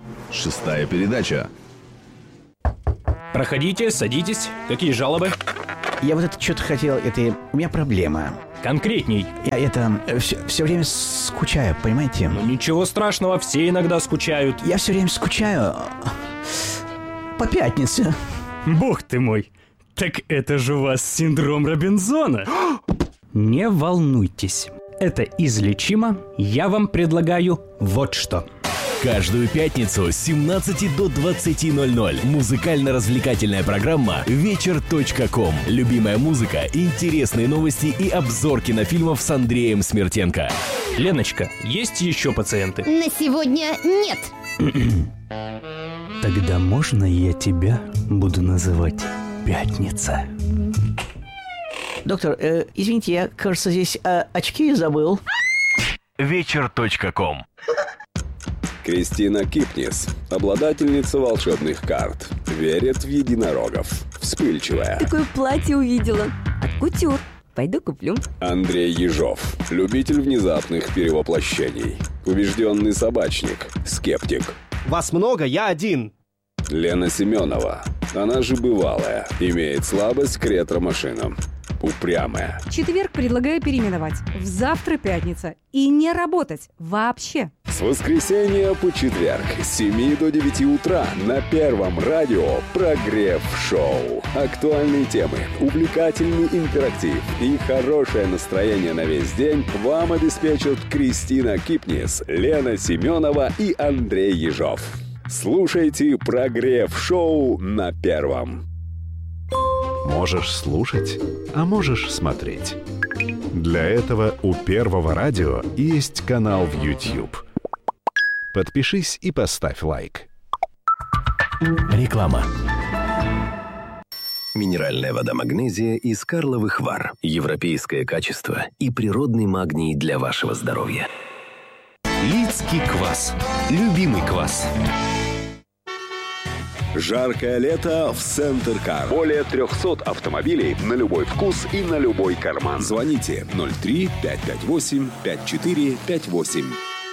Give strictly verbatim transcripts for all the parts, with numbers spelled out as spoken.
Шестая передача. Проходите, садитесь. Какие жалобы? Я вот это что-то хотел, это... У меня проблема. Конкретней. Я это... Все, все время скучаю, понимаете? Ну ничего страшного, все иногда скучают. Я все время скучаю по пятнице. Бог ты мой. Так это же у вас синдром Робинзона. Не волнуйтесь. Это излечимо. Я вам предлагаю вот что. Каждую пятницу с семнадцати до двадцати ноль-ноль музыкально-развлекательная программа вечер точка ком. Любимая музыка, интересные новости и обзор кинофильмов с Андреем Смертенко. Леночка, есть еще пациенты? На сегодня нет. Тогда можно я тебя буду называть Пятница? Доктор, э, извините, я, кажется, здесь э, очки забыл. вечер точка ком. Кристина Кипнис, обладательница волшебных карт, верит в единорогов, вспыльчивая. Такое платье увидела. От кутюр. Пойду куплю. Андрей Ежов, любитель внезапных перевоплощений, убежденный собачник, скептик. Вас много, я один. Лена Семенова, она же бывалая, имеет слабость к ретро-машинам. Упрямая. Четверг предлагаю переименовать в завтра пятница и не работать вообще. С воскресенья по четверг с семи до девяти утра на Первом радио Прогрев-шоу. Актуальные темы, увлекательный интерактив и хорошее настроение на весь день вам обеспечат Кристина Кипнис, Лена Семенова и Андрей Ежов. Слушайте Прогрев-шоу на Первом. Можешь слушать, а можешь смотреть. Для этого у Первого радио есть канал в YouTube. Подпишись и поставь лайк. Реклама. Минеральная вода магнезия из Карловых Вар. Европейское качество и природный магний для вашего здоровья. Лидский квас. Любимый квас. Жаркое лето в Центр Кар. Более трехсот автомобилей на любой вкус и на любой карман. Звоните ноль три пять пять восемь пять четыре пять восемь.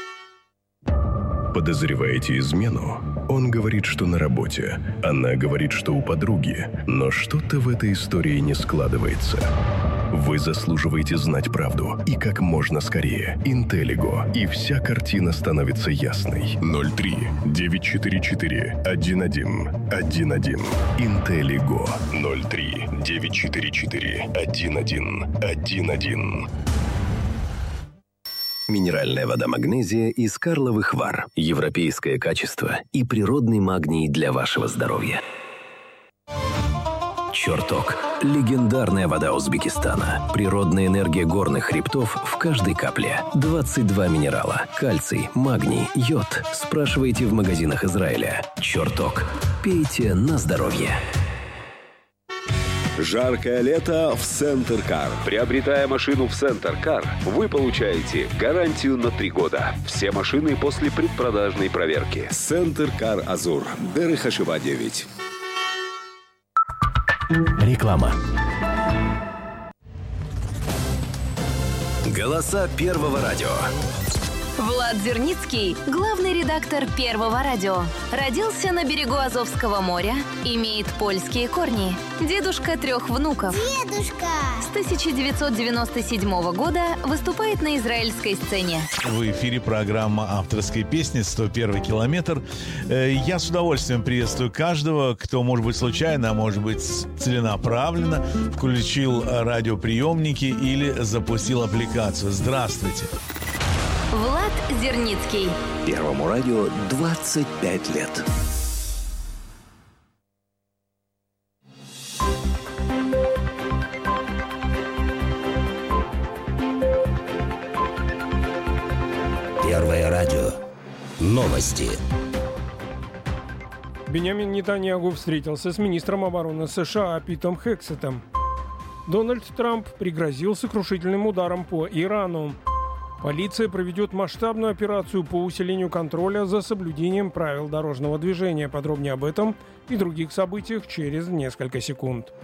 Подозреваете измену? Он говорит, что на работе. Она говорит, что у подруги. Но что-то в этой истории не складывается. Вы заслуживаете знать правду. И как можно скорее. Интеллиго. И вся картина становится ясной. ноль три девять четыре четыре один один один один. Интеллиго. ноль три девять четыре четыре один один один один. Минеральная вода магнезия из Карловых Вар. Европейское качество и природный магний для вашего здоровья. Черток. Легендарная вода Узбекистана. Природная энергия горных хребтов в каждой капле. двадцать два минерала. Кальций, магний, йод. Спрашивайте в магазинах Израиля. Черток. Пейте на здоровье. Жаркое лето в Центр Кар. Приобретая машину в Центр Кар, вы получаете гарантию на три года. Все машины после предпродажной проверки. Центр Кар Азур. Дерехашева девять. Реклама. Голоса Первого радио. Влад Зерницкий, главный редактор Первого радио. Родился на берегу Азовского моря, имеет польские корни. Дедушка трех внуков. Дедушка! С тысяча девятьсот девяносто седьмого года выступает на израильской сцене. В эфире программа авторской песни «сто первый километр». Я с удовольствием приветствую каждого, кто, может быть, случайно, а может быть, целенаправленно включил радиоприемники или запустил аппликацию. Здравствуйте. Влад Зерницкий. Первому радио двадцать пять лет. Первое радио. Новости. Беньямин Нетаньяху встретился с министром обороны США Питом Хексетом. Дональд Трамп пригрозил сокрушительным ударом по Ирану. Полиция проведет масштабную операцию по усилению контроля за соблюдением правил дорожного движения. Подробнее об этом и других событиях через несколько секунд.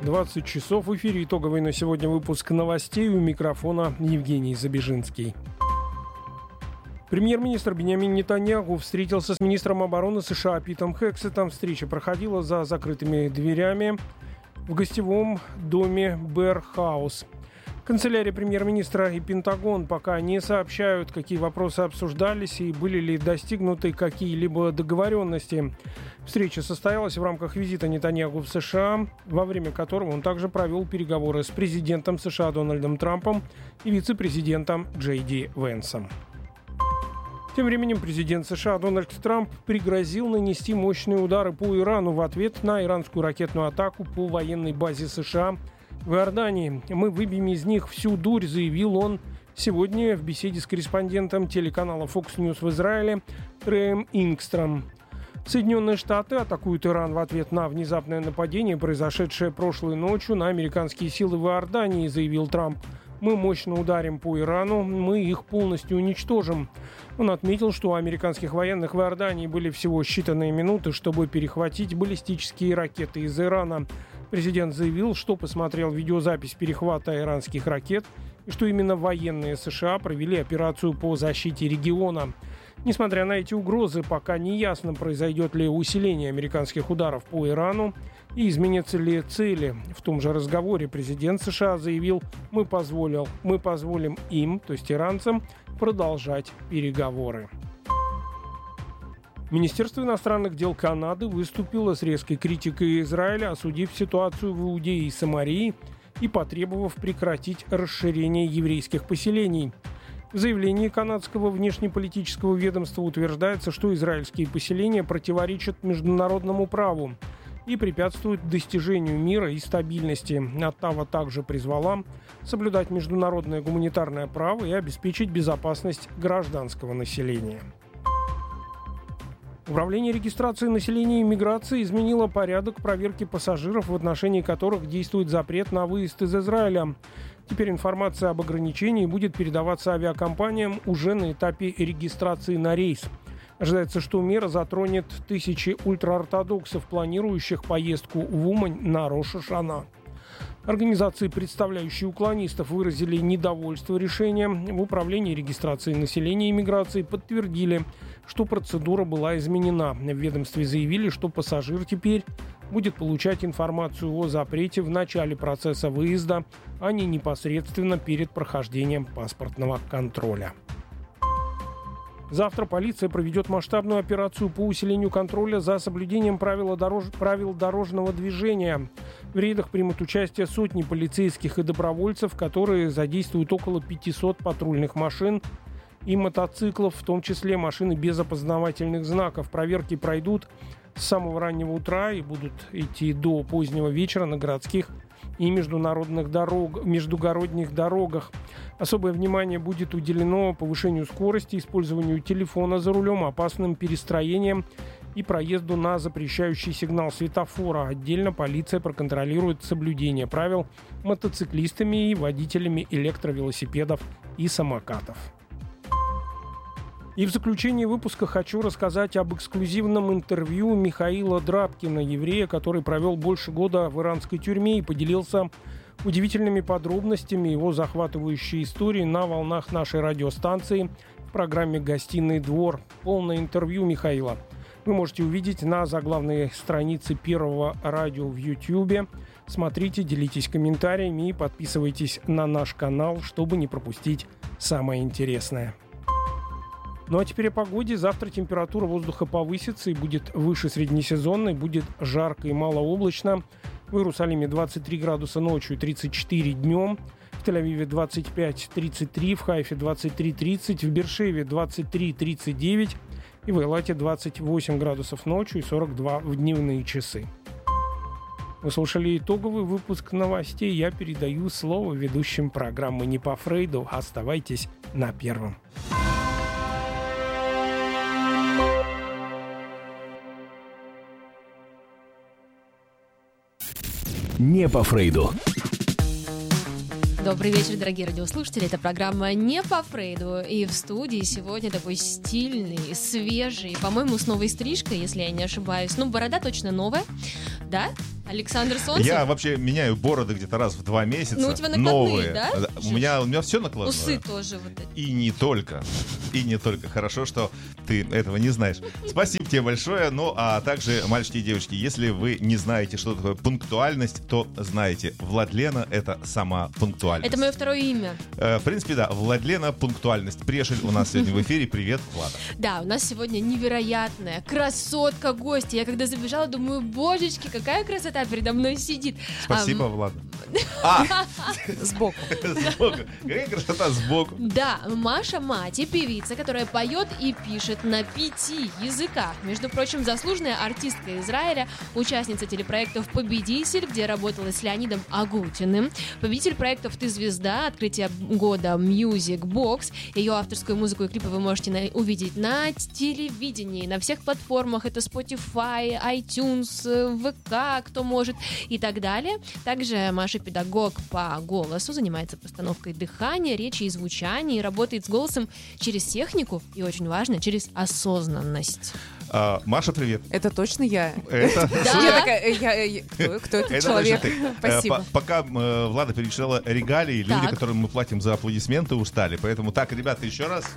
двадцать часов. В эфире итоговый на сегодня выпуск новостей. У микрофона Евгений Забежинский. Премьер-министр Биньямин Нетаньяху встретился с министром обороны США Питом Хексетом. Встреча проходила за закрытыми дверями в гостевом доме Бэр Хаус. Канцелярия премьер-министра и Пентагон пока не сообщают, какие вопросы обсуждались и были ли достигнуты какие-либо договоренности. Встреча состоялась в рамках визита Нетаньяху в США, во время которого он также провел переговоры с президентом США Дональдом Трампом и вице-президентом Джей Ди Венсом. Тем временем президент США Дональд Трамп пригрозил нанести мощные удары по Ирану в ответ на иранскую ракетную атаку по военной базе США в Иордании. «Мы выбьем из них всю дурь», заявил он сегодня в беседе с корреспондентом телеканала Fox News в Израиле Рэем Ингстром. Соединенные Штаты атакуют Иран в ответ на внезапное нападение, произошедшее прошлой ночью на американские силы в Иордании, заявил Трамп. «Мы мощно ударим по Ирану, мы их полностью уничтожим». Он отметил, что у американских военных в Иордании были всего считанные минуты, чтобы перехватить баллистические ракеты из Ирана. Президент заявил, что посмотрел видеозапись перехвата иранских ракет и что именно военные США провели операцию по защите региона. Несмотря на эти угрозы, пока не ясно, произойдет ли усиление американских ударов по Ирану и изменятся ли цели. В том же разговоре президент США заявил, мы, позволил, мы позволим им, то есть иранцам, продолжать переговоры. Министерство иностранных дел Канады выступило с резкой критикой Израиля, осудив ситуацию в Иудее и Самарии и потребовав прекратить расширение еврейских поселений. В заявлении канадского внешнеполитического ведомства утверждается, что израильские поселения противоречат международному праву и препятствуют достижению мира и стабильности. Оттава также призвала соблюдать международное гуманитарное право и обеспечить безопасность гражданского населения. Управление регистрации населения и миграции изменило порядок проверки пассажиров, в отношении которых действует запрет на выезд из Израиля. Теперь информация об ограничении будет передаваться авиакомпаниям уже на этапе регистрации на рейс. Ожидается, что мера затронет тысячи ультраортодоксов, планирующих поездку в Умань на Рош ха-Шана. Организации, представляющие уклонистов, выразили недовольство решением. В Управлении регистрации населения и миграции подтвердили, что процедура была изменена. В ведомстве заявили, что пассажир теперь будет получать информацию о запрете в начале процесса выезда, а не непосредственно перед прохождением паспортного контроля. Завтра полиция проведет масштабную операцию по усилению контроля за соблюдением правил, дорож... правил дорожного движения. В рейдах примут участие сотни полицейских и добровольцев, которые задействуют около пятисот патрульных машин и мотоциклов, в том числе машины без опознавательных знаков. Проверки пройдут с самого раннего утра и будут идти до позднего вечера на городских и международных дорог, междугородних дорогах. Особое внимание будет уделено повышению скорости, использованию телефона за рулем, опасным перестроениям и проезду на запрещающий сигнал светофора. Отдельно полиция проконтролирует соблюдение правил мотоциклистами и водителями электровелосипедов и самокатов. И в заключение выпуска хочу рассказать об эксклюзивном интервью Михаила Драбкина, еврея, который провел больше года в иранской тюрьме и поделился удивительными подробностями его захватывающей истории на волнах нашей радиостанции в программе «Гостиный двор». Полное интервью Михаила вы можете увидеть на заглавной странице Первого радио в Ютьюбе. Смотрите, делитесь комментариями и подписывайтесь на наш канал, чтобы не пропустить самое интересное. Ну а теперь о погоде. Завтра температура воздуха повысится и будет выше среднесезонной, будет жарко и малооблачно. В Иерусалиме двадцать три градуса ночью, тридцать четыре днем. В Тель-Авиве двадцать пять тридцать три, в Хайфе двадцать три тридцать, в Бершеве двадцать три тридцать девять и в Эйлате двадцать восемь градусов ночью и сорок два в дневные часы. Вы слушали итоговый выпуск новостей. Я передаю слово ведущим программы «Не по Фрейду». Оставайтесь на Первом. Не по Фрейду. Добрый вечер, дорогие радиослушатели. Это программа «Не по Фрейду». И в студии сегодня такой стильный, свежий, по-моему, с новой стрижкой, если я не ошибаюсь. Ну, борода точно новая, да? Александр Солнцев? Я вообще меняю бороды где-то раз в два месяца. Ну, у тебя накладные, новые. да? У меня, у меня все накладное. Усы тоже вот эти. И не только. И не только. Хорошо, что ты этого не знаешь. Спасибо тебе большое. Ну, а также, мальчики и девочки, если вы не знаете, что такое пунктуальность, то знаете, Владлена — это сама пунктуальность. Это мое второе имя. Э, в принципе, да, Владлена — пунктуальность. Прешель у нас сегодня в эфире. Привет, Влада. Да, у нас сегодня невероятная красотка гостья. Я когда забежала, думаю, божечки, какая красота передо мной сидит. Спасибо, а, Влада. А! Сбоку. Сбоку. Какая красота сбоку. Да, Маша Мати, певица, которая поет и пишет на пяти языках. Между прочим, заслуженная артистка Израиля, участница телепроектов «Победитель», где работала с Леонидом Агутиным, победитель проектов «Ты звезда», открытие года Music Box. Ее авторскую музыку и клипы вы можете на- увидеть на телевидении, на всех платформах. Это Spotify, iTunes, вэ ка, кто может и так далее. Также Маша педагог по голосу, занимается постановкой дыхания, речи и звучания, и работает с голосом через технику и, очень важно, через осознанность. А, Маша, привет. Это точно я. Это Да. Я такая, я- я- кто- кто этот Это человек? точно ты. Спасибо. Э, по- Пока э, Влада перечисляла регалии, люди, Так. которым мы платим за аплодисменты, устали. Поэтому так, ребята, еще раз.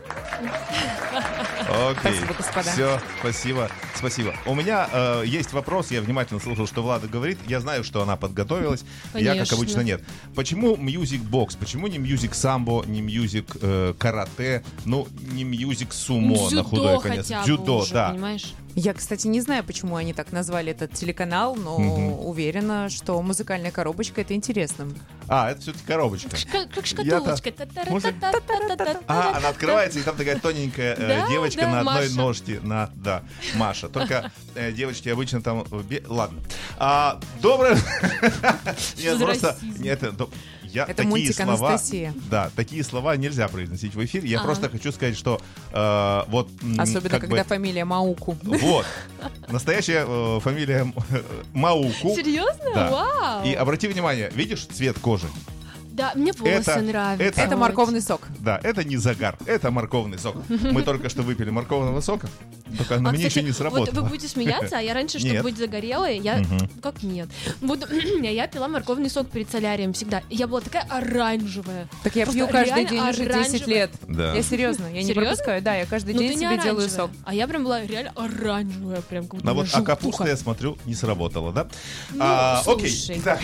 Окей. Спасибо, господа. Все, спасибо, спасибо. У меня э, есть вопрос, я внимательно слушал, что Влада говорит. Я знаю, что она подготовилась. Я, как Конечно. обычно, нет. Почему Music Box? Почему не Music Sambo, не Music э, Карате, ну, не Music Sumo на худой конец? хотя бы Дзюдо, уже, да. понимаешь? Я, кстати, не знаю, почему они так назвали этот телеканал, но Мгм. уверена, что музыкальная коробочка — это интересно. А, это все-таки коробочка. Как, как Я-то- шкатулочка. Может- А, она открывается, и там такая тоненькая э, Да, девочка да, на одной Маша. ножке. На, да, Маша. Только э, девочки обычно там... в бе- Ладно. А, доброе... Нет, за просто... расизм? Нет, это... до- Я Это такие мультик слова, «Анастасия». да, такие слова нельзя произносить в эфире. Я Ага. просто хочу сказать, что э, вот м, Особенно, как когда бы- фамилия Мауку. вот настоящая э, фамилия э, Мауку. Серьезно? Да. Вау. И обрати внимание, видишь цвет кожи? Да, мне волосы Это- нравятся. это- Это морковный сок. Да, это не загар, это морковный сок. Мы только что выпили морковного сока, только на А, мне кстати, еще не сработало. Вот вы будете смеяться, а я раньше, чтобы Нет. быть загорелой, я... Мгм. Как нет? Буду... я пила морковный сок перед солярием всегда. Я была такая оранжевая. Так я Просто пью каждый реально день уже десять оранжевая. лет. Да. Я серьезно, я не Серьезно? пропускаю. Да, я каждый Ну, день ты не себе делаю оранжевая. сок. А я прям была реально оранжевая, прям как будто Ну у меня вот, а желтуха. капуста, я смотрю, не сработала, да? Ну, А, окей, слушай. так.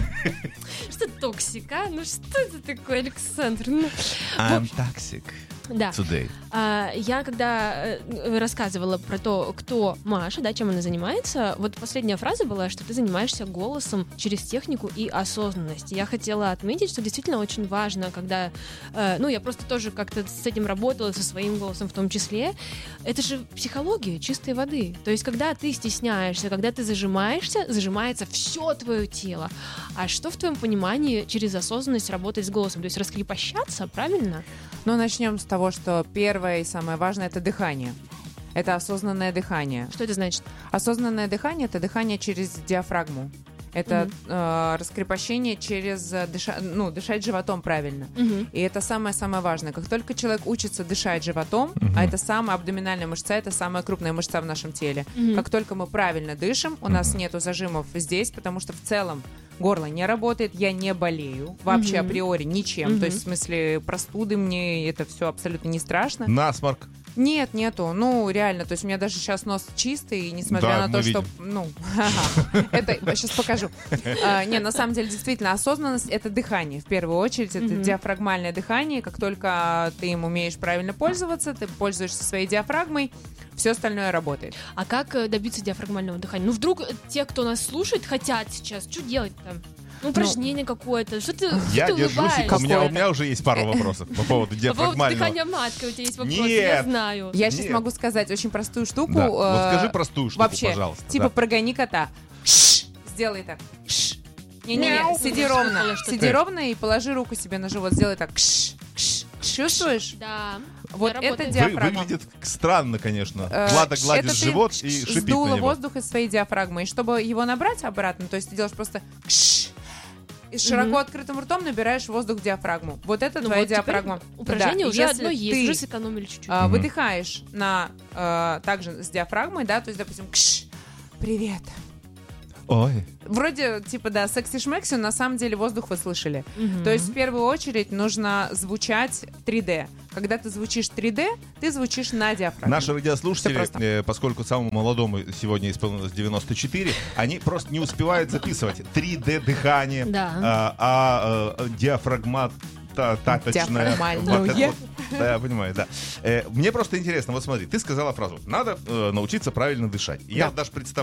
Что токсика? Ну что это такое, Александр? Ну, в I'm общем, toxic да. today. А, я когда э, рассказывала про то, кто Маша, да, чем она занимается, вот последняя фраза была, что ты занимаешься голосом через технику и осознанность. Я хотела отметить, что действительно очень важно, когда, э, ну, я просто тоже как-то с этим работала, со своим голосом в том числе. Это же психология чистой воды. То есть, когда ты стесняешься, когда ты зажимаешься, зажимается все твое тело. А что в твоем понимании через осознанность работать с голосом? То есть раскрепощаться, правильно? Ну, начнем с того, что первое и самое важное — это дыхание. Это осознанное дыхание. Что это значит? Осознанное дыхание — это дыхание через диафрагму. Это Мгм. э, раскрепощение через э, дыша... ну, дышать животом правильно. Мгм. И это самое-самое важное. Как только человек учится дышать животом, Мгм. а это самая абдоминальная мышца, это самая крупная мышца в нашем теле. Мгм. Как только мы правильно дышим, у нас нету зажимов здесь, потому что в целом горло не работает, я не болею вообще Мгм. априори ничем. Мгм. То есть в смысле простуды мне это все абсолютно не страшно. Насморк. Нет, нету. Ну, реально. То есть у меня даже сейчас нос чистый, несмотря Да, на то, мы что... видим. Ну, ага. Это сейчас покажу. А, Не, на самом деле, действительно, осознанность — это дыхание. В первую очередь, это Мгм. диафрагмальное дыхание. Как только ты им умеешь правильно пользоваться, ты пользуешься своей диафрагмой, все остальное работает. А как э, добиться диафрагмального дыхания? Ну, вдруг э, те, кто нас слушает, хотят сейчас, что делать там? Ну, упражнение какое-то. Что ты, Я что ты держусь, улыбаешься? у меня, у меня уже есть пару вопросов по поводу По поводу диафрагмального. дыхания матки у тебя есть вопрос, я Нет. знаю. Я сейчас Нет. могу сказать очень простую штуку. Да. Вот э, скажи простую штуку, вообще, пожалуйста, Типа да. прогони кота. Шш, сделай так. Шш. Не-не-не, Мяу. сиди Я ровно. слышала что-то. Сиди ровно и положи руку себе на живот. Сделай так. Кш, кш. Чувствуешь? Да. Вот Да, это работает. Вы- диафрагма. выглядит странно, конечно. Э, Влада это гладит ты живот и шипит на сдула него. воздух из своей диафрагмы. И чтобы его набрать обратно, то есть ты делаешь просто кш, и с широко Мгм. открытым ртом набираешь воздух в диафрагму. Вот это Ну твоя вот теперь диафрагма. упражнение Да, уже если одно есть, ты, уже сэкономили чуть-чуть. а, Мгм. выдыхаешь на, а, также с диафрагмой, да, то есть, допустим, кш, привет. Ой. Вроде, типа, да, секси-шмекси, но на самом деле воздух вы слышали. Мгм. То есть, в первую очередь, нужно звучать три дэ. Когда ты звучишь три дэ, ты звучишь на диафрагме. Наши радиослушатели, Всё просто. э, поскольку самому молодому сегодня исполнилось девяносто четыре, они просто не успевают записывать три дэ дыхание, Да. а, а, э, диафрагмат таточная. Диафрагмальное. Вот это вот. Да, я понимаю, да. Э, мне просто интересно, вот смотри, ты сказала фразу, надо э, научиться правильно дышать. Я Да. даже представляю,